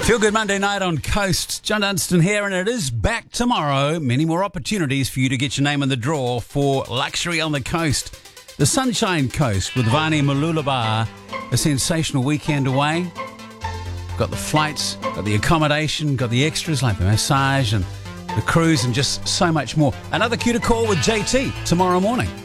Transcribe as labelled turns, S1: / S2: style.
S1: Feel Good Monday night on Coast. John Dunstan here, and it is back tomorrow. Many more opportunities for you to get your name in the draw for Luxury on the Coast. The Sunshine Coast with Vani Malulabar. A sensational weekend away. Got the flights, got the accommodation, got the extras like the massage and the cruise and just so much more. Another cue to call with JT tomorrow morning.